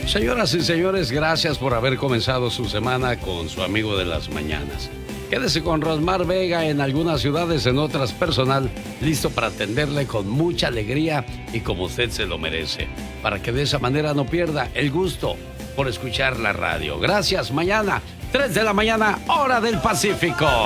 Señoras y señores, gracias por haber comenzado su semana con su amigo de las mañanas. Quédese con Rosmar Vega en algunas ciudades, en otras personal, listo para atenderle con mucha alegría y como usted se lo merece, para que de esa manera no pierda el gusto por escuchar la radio. Gracias, mañana, 3 de la mañana, hora del Pacífico.